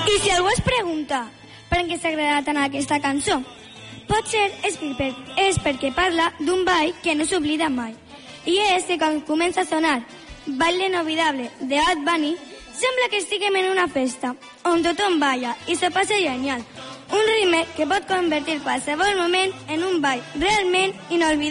I si algú es pregunta per què s'ha agradat tant aquesta cançó, potser és perquè parla d'un ball que no s'oblida mai. I és que quan comença a sonar Baile Inolvidable de Bad Bunny, sembla que estiguem en una festa on tothom balla i se passa genial. Un ritme que pot convertir qualsevol moment en un ball realment inolvidable.